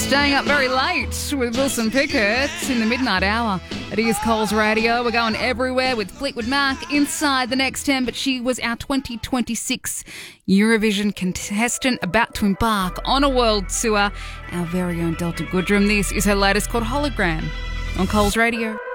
Staying up very late with Wilson Pickett in the midnight hour. It is Coles Radio. We're going everywhere with Fleetwood Mac inside the next 10, but she was our 2026 Eurovision contestant about to embark on a world tour. Our very own Delta Goodrem. This is her latest called Hologram on Coles Radio.